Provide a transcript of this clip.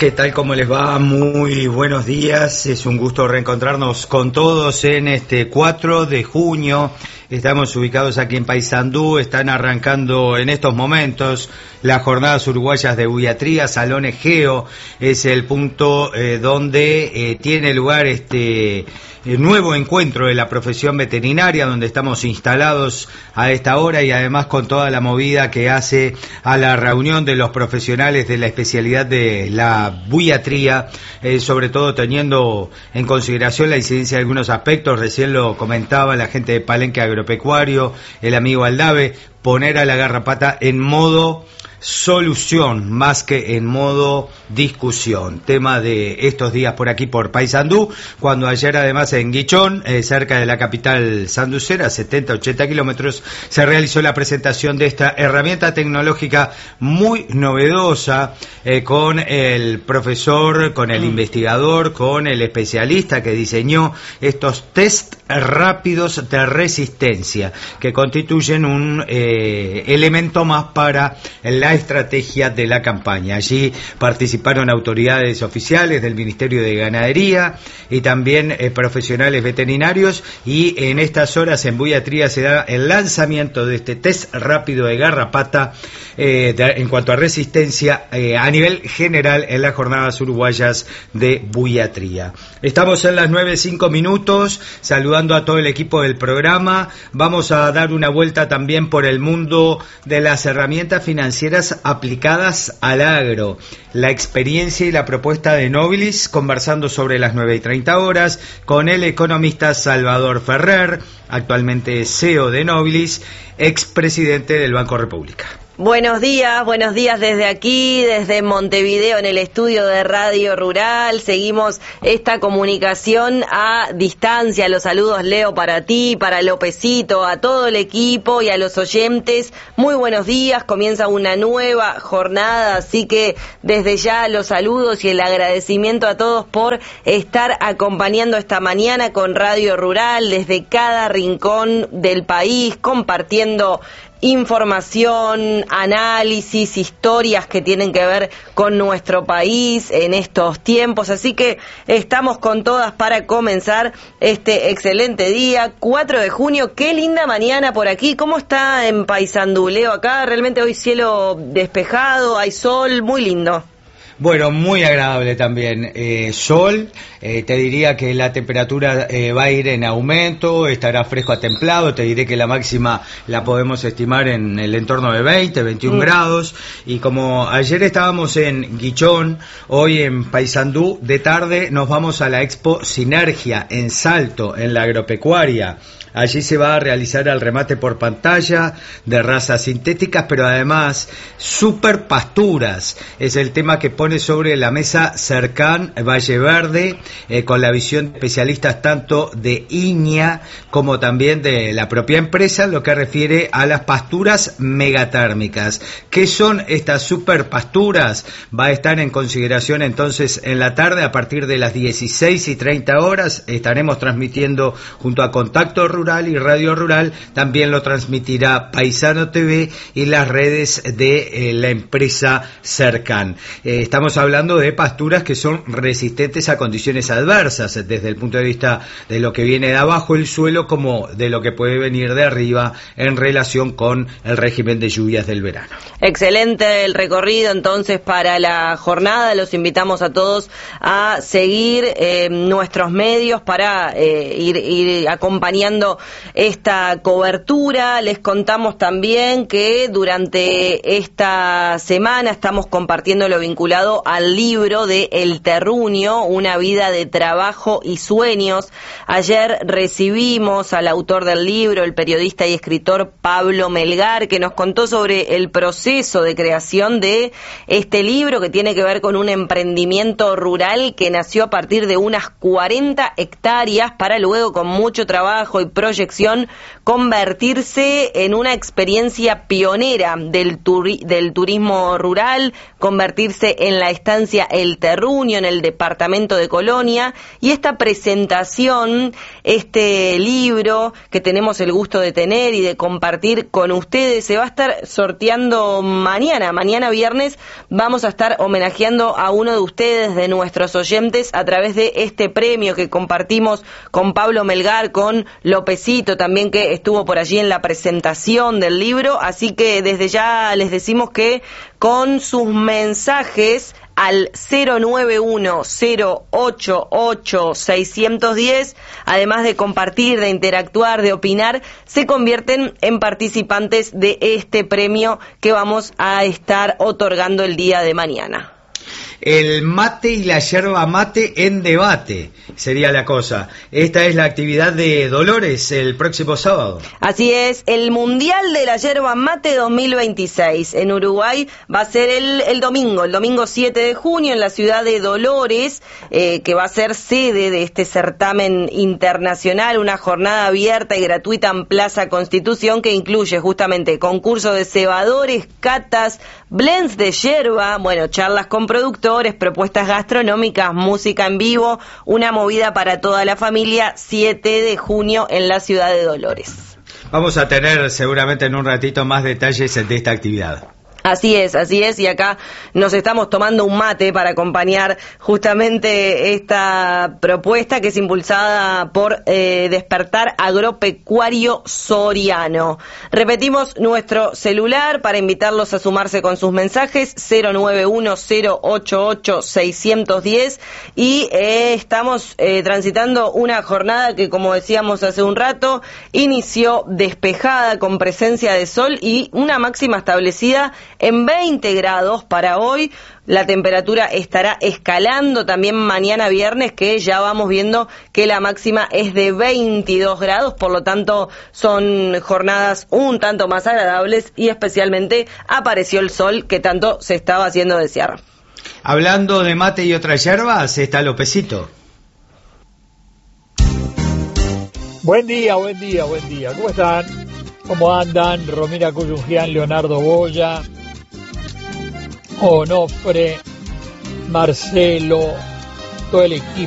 ¿Qué tal? ¿Cómo les va? Muy buenos días. Es un gusto reencontrarnos con todos en este 4 de junio. Estamos ubicados aquí en Paysandú. Están arrancando en estos momentos las jornadas uruguayas de Buiatría. Salón Egeo es el punto donde tiene lugar el nuevo encuentro de la profesión veterinaria, donde estamos instalados a esta hora y además con toda la movida que hace a la reunión de los profesionales de la especialidad de la buiatría, sobre todo teniendo en consideración la incidencia de algunos aspectos. Recién lo comentaba la gente de Palenque Agropecuario, el amigo Aldave, poner a la garrapata en modo solución más que en modo discusión. Tema de estos días por aquí por Paysandú, cuando ayer además en Guichón, cerca de la capital sanducera, 70-80 kilómetros, se realizó la presentación de esta herramienta tecnológica muy novedosa, con el profesor, con el investigador, con el especialista que diseñó estos test rápidos de resistencia, que constituyen un elemento más para la estrategia de la campaña. Allí participaron autoridades oficiales del Ministerio de Ganadería y también profesionales veterinarios, y en estas horas en Buiatría se da el lanzamiento de este test rápido de garrapata en cuanto a resistencia a nivel general en las jornadas uruguayas de Buiatría. Estamos en las 9:05, saludando a todo el equipo del programa. Vamos a dar una vuelta también por el mundo de las herramientas financieras aplicadas al agro, la experiencia y la propuesta de Nobilis, conversando sobre las 9:30 con el economista Salvador Ferrer, actualmente CEO de Nobilis, expresidente del Banco República. Buenos días desde aquí, desde Montevideo, en el estudio de Radio Rural. Seguimos esta comunicación a distancia. Los saludos, Leo, para ti, para Lopecito, a todo el equipo y a los oyentes. Muy buenos días, comienza una nueva jornada, así que desde ya los saludos y el agradecimiento a todos por estar acompañando esta mañana con Radio Rural desde cada rincón del país, compartiendo información, análisis, historias que tienen que ver con nuestro país en estos tiempos. Así que estamos con todas para comenzar este excelente día, 4 de junio. Qué linda mañana por aquí. ¿Cómo está en Paysandú, Leo? Acá realmente hoy cielo despejado, hay sol, muy lindo. Bueno, muy agradable también. Sol, te diría que la temperatura va a ir en aumento, estará fresco a templado. Te diré que la máxima la podemos estimar en el entorno de 21 grados. Y como ayer estábamos en Guichón, hoy en Paysandú, de tarde nos vamos a la Expo Sinergia en Salto, en la agropecuaria. Allí se va a realizar el remate por pantalla de razas sintéticas, pero además super pasturas. Es el tema que pone sobre la mesa Cercan Valle Verde, con la visión de especialistas tanto de INEA como también de la propia empresa, en lo que refiere a las pasturas megatérmicas. ¿Qué son estas super pasturas? Va a estar en consideración entonces en la tarde, a partir de las 16:30. Estaremos transmitiendo junto a Contacto Rural y Radio Rural. También lo transmitirá Paisano TV y las redes de la empresa Cercan. Estamos hablando de pasturas que son resistentes a condiciones adversas, desde el punto de vista de lo que viene de abajo el suelo como de lo que puede venir de arriba en relación con el régimen de lluvias del verano. Excelente el recorrido entonces para la jornada. Los invitamos a todos a seguir nuestros medios para ir acompañando esta cobertura. Les contamos también que durante esta semana estamos compartiendo lo vinculado al libro de El Terruño, una vida de trabajo y sueños. Ayer recibimos al autor del libro, el periodista y escritor Pablo Melgar, que nos contó sobre el proceso de creación de este libro, que tiene que ver con un emprendimiento rural que nació a partir de unas 40 hectáreas para luego, con mucho trabajo y proyección convertirse en una experiencia pionera del turismo rural, convertirse en la estancia El Terruño en el departamento de Colonia, y esta presentación, este libro que tenemos el gusto de tener y de compartir con ustedes, se va a estar sorteando mañana viernes. Vamos a estar homenajeando a uno de ustedes, de nuestros oyentes, a través de este premio que compartimos con Pablo Melgar, con Lopecito también, que estuvo por allí en la presentación del libro. Así que desde ya les decimos que con sus mensajes al 091-088-610, además de compartir, de interactuar, de opinar, se convierten en participantes de este premio que vamos a estar otorgando el día de mañana. El mate y la yerba mate en debate sería la cosa. Esta es la actividad de Dolores el próximo sábado. Así es, el Mundial de la Yerba Mate 2026 en Uruguay va a ser el domingo 7 de junio en la ciudad de Dolores, que va a ser sede de este certamen internacional, una jornada abierta y gratuita en Plaza Constitución que incluye justamente concurso de cebadores, catas, blends de yerba, charlas con productores, propuestas gastronómicas, música en vivo, una movida para toda la familia, 7 de junio en la ciudad de Dolores. Vamos a tener seguramente en un ratito más detalles de esta actividad. Así es, y acá nos estamos tomando un mate para acompañar justamente esta propuesta que es impulsada por Despertar Agropecuario Soriano. Repetimos nuestro celular para invitarlos a sumarse con sus mensajes, 091-088-610, y estamos transitando una jornada que, como decíamos hace un rato, inició despejada con presencia de sol y una máxima establecida en 20 grados para hoy. La temperatura estará escalando también mañana viernes, que ya vamos viendo que la máxima es de 22 grados, por lo tanto son jornadas un tanto más agradables y especialmente apareció el sol que tanto se estaba haciendo desear. Hablando de mate y otras hierbas, está Lopecito. Buen día. ¿Cómo están? ¿Cómo andan? Romina Cuyungian, Leonardo Boya, Onofre, Marcelo, todo el equipo.